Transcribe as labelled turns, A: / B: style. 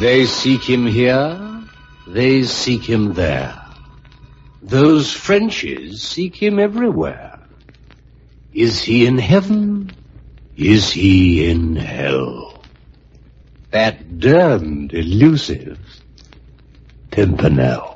A: They seek him here, they seek him there. Those Frenchies seek him everywhere. Is he in heaven? Is he in hell? That damned elusive Pimpernel.